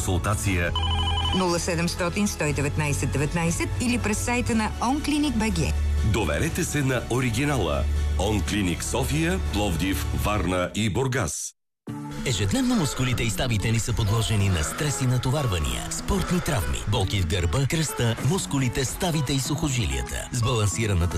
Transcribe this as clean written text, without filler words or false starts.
консултация 0700 119 19 или през сайта на OnClinic.bg. Доверете се на оригинала. OnClinic София, Пловдив, Варна и Бургас. Ежедневно мускулите и ставите ни са подложени на стрес и натоварвания, спортни травми, болки в гърба, кръста, мускулите, ставите и сухожилията. Сбалансираната